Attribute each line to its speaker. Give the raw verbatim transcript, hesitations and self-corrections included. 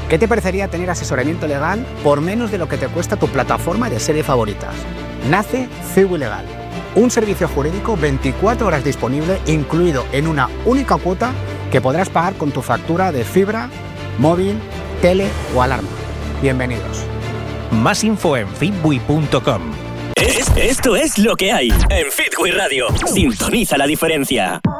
Speaker 1: ¿Qué te parecería tener asesoramiento legal por menos de lo que te cuesta tu plataforma de series favoritas? Nace Ciwi Legal, un servicio jurídico veinticuatro horas disponible, incluido en una única cuota que podrás pagar con tu factura de fibra, móvil, tele o alarma. Bienvenidos.
Speaker 2: Más info en fitwi punto com.
Speaker 3: Es, esto es lo que hay en Fitwi Radio. Sintoniza la diferencia.